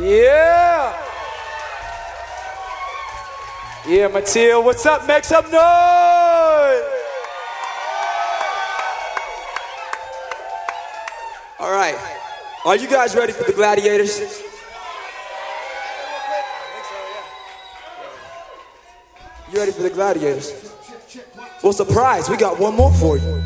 Yeah. Yeah, Mateo, what's up? Make some noise. All right. Are you guys ready for the Gladiators? You ready for the Gladiators? Well, surprise, we got one more for you.